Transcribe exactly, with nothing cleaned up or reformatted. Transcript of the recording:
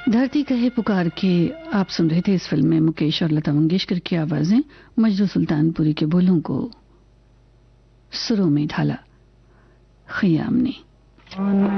धरती कहे पुकार के आप सुन रहे थे। इस फिल्म में मुकेश और लता मंगेशकर की आवाजें, मजरू सुल्तानपुरी के बोलों को सुरों में ढाला खयाम ने।